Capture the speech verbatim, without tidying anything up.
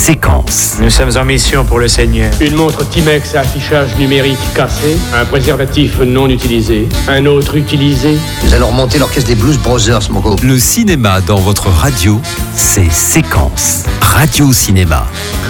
Séquence. Nous sommes en mission pour le Seigneur. Une montre Timex à affichage numérique cassé, un préservatif non utilisé, un autre utilisé. Nous allons remonter l'orchestre des Blues Brothers, mon gars. Le cinéma dans votre radio, c'est Séquence. Radio Cinéma.